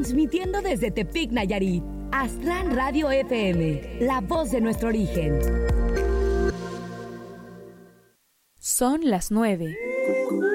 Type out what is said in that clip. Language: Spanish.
transmitiendo desde Tepic, Nayarit. Aztlán Radio FM, la voz de nuestro origen. Son las 9.